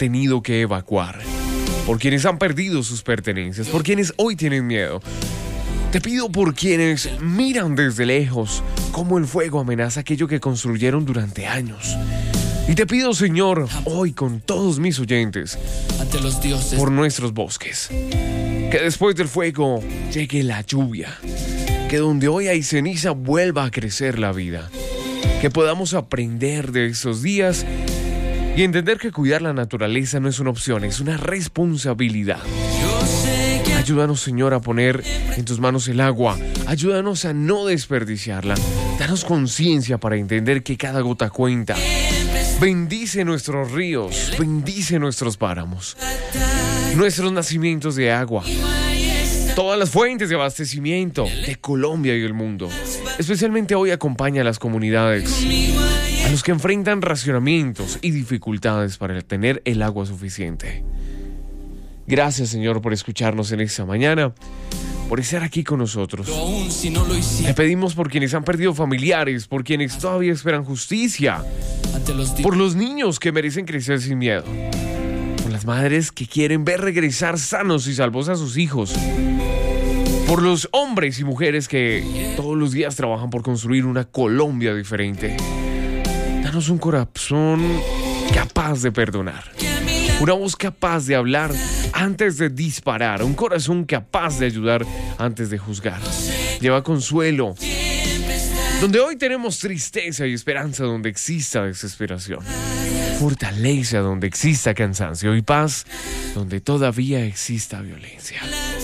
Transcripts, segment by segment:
tenido que evacuar, por quienes han perdido sus pertenencias, por quienes hoy tienen miedo. Te pido por quienes miran desde lejos cómo el fuego amenaza aquello que construyeron durante años. Y te pido, Señor, hoy con todos mis oyentes, ante los dioses, por nuestros bosques, que después del fuego llegue la lluvia, que donde hoy hay ceniza vuelva a crecer la vida, que podamos aprender de estos días y entender que cuidar la naturaleza no es una opción, es una responsabilidad. Ayúdanos, Señor, a poner en tus manos el agua. Ayúdanos a no desperdiciarla. Danos conciencia para entender que cada gota cuenta. Bendice nuestros ríos, bendice nuestros páramos, nuestros nacimientos de agua, todas las fuentes de abastecimiento de Colombia y el mundo. Especialmente hoy acompaña a las comunidades, a los que enfrentan racionamientos y dificultades para tener el agua suficiente. Gracias, Señor, por escucharnos en esta mañana, por estar aquí con nosotros. Te pedimos por quienes han perdido familiares, por quienes todavía esperan justicia, por los niños que merecen crecer sin miedo, por las madres que quieren ver regresar sanos y salvos a sus hijos, por los hombres y mujeres que todos los días trabajan por construir una Colombia diferente. Danos un corazón capaz de perdonar, una voz capaz de hablar antes de disparar, un corazón capaz de ayudar antes de juzgar. Lleva consuelo donde hoy tenemos tristeza y esperanza, donde exista desesperación. Fortaleza donde exista cansancio y paz donde todavía exista violencia.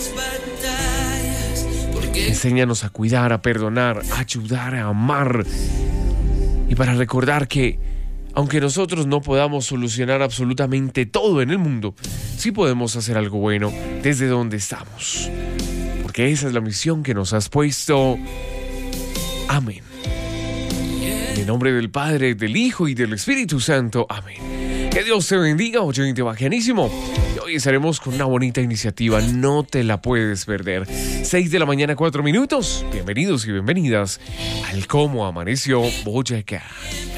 Enséñanos a cuidar, a perdonar, a ayudar, a amar, y para recordar que aunque nosotros no podamos solucionar absolutamente todo en el mundo, sí podemos hacer algo bueno desde donde estamos. Porque esa es la misión que nos has puesto. Amén. En el nombre del Padre, del Hijo y del Espíritu Santo. Amén. Que Dios te bendiga, oyente bajianísimo. Y hoy estaremos con una bonita iniciativa. No te la puedes perder. 6 de la mañana, 4 minutos. Bienvenidos y bienvenidas al Cómo Amaneció Boyacá.